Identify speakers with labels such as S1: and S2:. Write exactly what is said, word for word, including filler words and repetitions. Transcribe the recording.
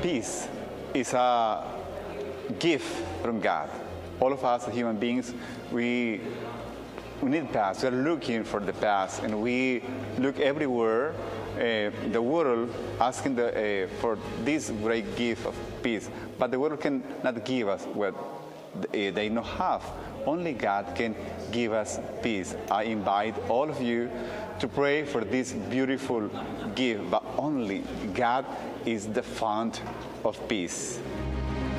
S1: peace is a gift from God. All of us, human beings, we we need peace. We're looking for the peace, and we look everywhere, uh, the world, asking the, uh, for this great gift of peace. But the world cannot give us what they don't have. Only God can give us peace. I invite all of you to pray for this beautiful gift, but only God is the fount of peace.